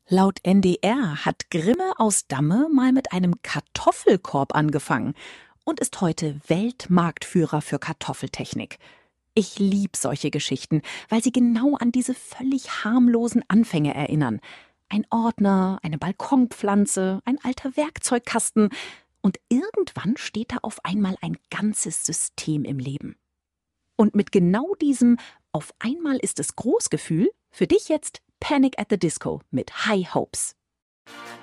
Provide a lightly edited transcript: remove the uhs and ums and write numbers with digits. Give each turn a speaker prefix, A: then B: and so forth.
A: Laut NDR hat Grimme aus Damme mal mit einem Kartoffelkorb angefangen und ist heute Weltmarktführer für Kartoffeltechnik. Ich lieb solche Geschichten, weil sie genau an diese völlig harmlosen Anfänge erinnern. Ein Ordner, eine Balkonpflanze, ein alter Werkzeugkasten und irgendwann steht da auf einmal ein ganzes System im Leben. Und mit genau diesem „Auf einmal ist es Großgefühl“ für dich jetzt Panic at the Disco mit High Hopes.